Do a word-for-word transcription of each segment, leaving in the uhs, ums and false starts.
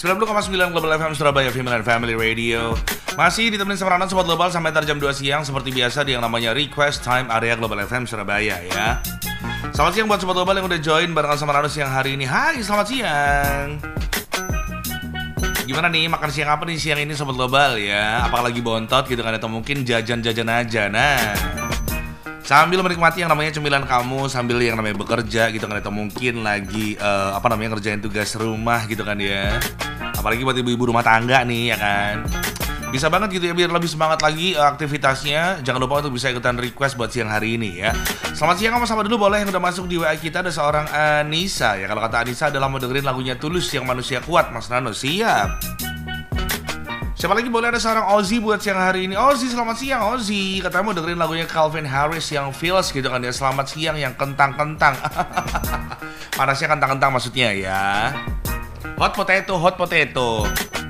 sembilan puluh koma sembilan Global F M Surabaya, Female and Family Radio. Masih ditemenin sama Rana Sobat Global sampai ntar jam dua siang. Seperti biasa di yang namanya Request Time area Global F M Surabaya ya. Selamat siang buat Sobat Global yang udah join barengan sama Rana siang hari ini. Hai, selamat siang. Gimana nih, makan siang apa nih siang ini Sobat Global ya? Apalagi bontot gitu kan, atau mungkin jajan-jajan aja. Nah, sambil menikmati yang namanya cemilan kamu, sambil yang namanya bekerja gitu kan, atau mungkin lagi uh, apa namanya ngerjain tugas rumah gitu kan ya. Apalagi buat ibu-ibu rumah tangga nih ya kan. Bisa banget gitu ya, biar lebih semangat lagi uh, aktivitasnya. Jangan lupa untuk bisa ikutan request buat siang hari ini ya. Selamat siang sama-sama dulu boleh yang udah masuk di W A kita. Ada seorang Anissa ya. Kalau kata Anissa adalah mau dengerin lagunya Tulus yang Manusia Kuat. Mas Nano siap. Siapa lagi boleh, ada seorang Ozzy buat siang hari ini. Ozzy, selamat siang Ozzy. Katanya mau dengerin lagunya Calvin Harris yang Feels gitu kan ya. Selamat siang yang kentang-kentang. Panasnya kentang-kentang maksudnya ya. Hot potato, hot potato.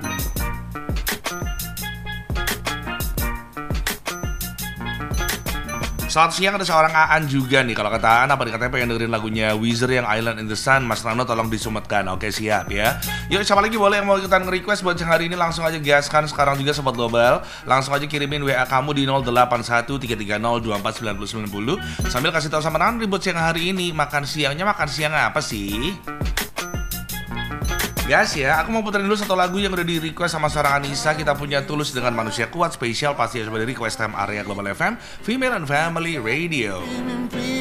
Selamat siang, ada seorang Aan juga nih. Kalau kata Aan apa nih, katanya pengen dengerin lagunya Weezer yang Island in the Sun. Mas Rano tolong disumetkan. Oke siap ya. Yuk siapa lagi boleh yang mau ikutan nge-request buat siang hari ini, langsung aja gaskan sekarang juga Sobat Global. Langsung aja kirimin W A kamu di nol delapan satu tiga tiga nol dua empat sembilan nol sembilan nol. Sambil kasih tahu sama Nandri buat siang hari ini makan siangnya makan siang apa sih? Guys ya, aku mau puterin dulu satu lagu yang udah di request sama seorang Anissa. Kita punya Tulus dengan Manusia Kuat spesial pasti ya sebagai request time area Global F M Female and Family Radio.